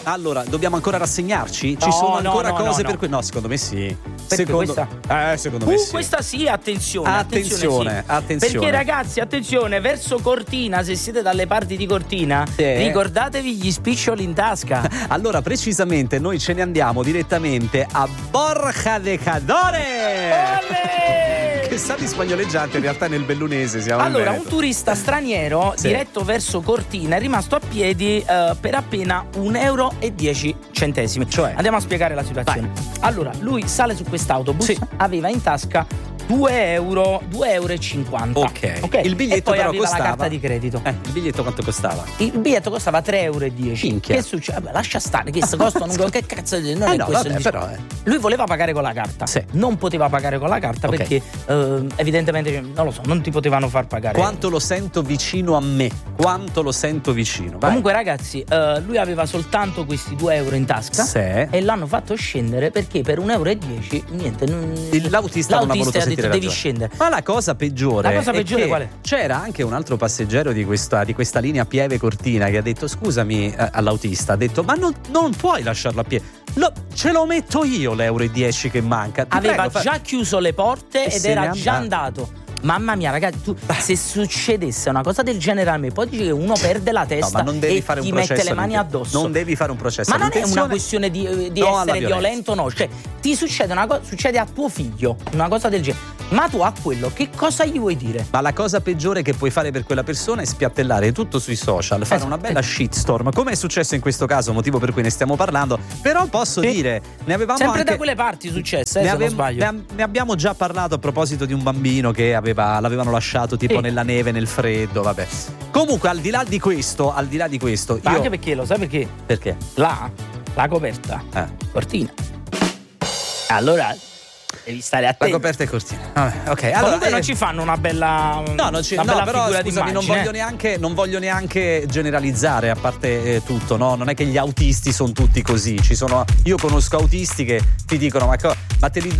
Allora, dobbiamo ancora rassegnarci? Ci No, sono no, ancora no, cose no, per cui no, secondo me sì. Perché Secondo me sì. Questa sì, attenzione. Attenzione. Perché ragazzi, attenzione, verso Cortina, se siete dalle parti di Cortina, ricordatevi gli spiccioli in tasca. Allora, precisamente, noi ce ne andiamo direttamente a Borja de Cadore. Che sa di spagnoleggiante, in realtà nel bellunese siamo. Allora, un turista straniero diretto verso Cortina è rimasto a piedi per appena €1,10. Cioè? Andiamo a spiegare la situazione. Vai. Allora, lui sale su quest'autobus, aveva in tasca €2,50. Ok. Il biglietto e poi però aveva costava. la carta di credito. Il biglietto quanto costava? Il biglietto costava €3,10. Minchia. Che succede? Vabbè, lascia stare, che costano che cazzo di non è no, questo vabbè, il però, Lui voleva pagare con la carta. Sì. Non poteva pagare con la carta perché evidentemente non lo so, non ti potevano far pagare. Quanto lo sento vicino a me. Vai. Comunque ragazzi, lui aveva soltanto questi €2 in tasca e l'hanno fatto scendere perché per €1,10 niente. L'autista non ha voluto ha sentire detto devi ragione. scendere. Ma la cosa peggiore è che qual è? c'era anche un altro passeggero di questa linea Pieve Cortina che ha detto scusami all'autista, ha detto ma non puoi lasciarlo a piedi. Ce lo metto io l'euro e 10 che manca. Aveva già chiuso le porte ed se era n'è già andato. andato. Mamma mia, ragazzi, se succedesse una cosa del genere a me, poi dici che uno perde la testa ma non devi e fare un ti processo mette le mani addosso. Non devi fare un processo. Ma non è una all'intenzione. questione di No alla essere violento, no. Cioè, ti succede una cosa, succede a tuo figlio, una cosa del genere. Ma tu a quello, che cosa gli vuoi dire? Ma la cosa peggiore che puoi fare per quella persona è spiattellare tutto sui social, fare una bella shitstorm, come è successo in questo caso, motivo per cui ne stiamo parlando. Però posso dire, ne avevamo sempre anche da quelle parti successe, se non sbaglio. Ne abbiamo già parlato a proposito di un bambino che l'avevano lasciato tipo nella neve, nel freddo, vabbè. Comunque, al di là di questo, ma anche perché, lo sai perché? Perché? La coperta Cortina. Allora devi stare attento. La coperta è cortina. Vabbè, ok. Comunque allora non ci fanno una bella però figura scusami, d'immagine. non voglio neanche generalizzare, a parte tutto, no? Non è che gli autisti sono tutti così. Io conosco autisti che ti dicono ma te li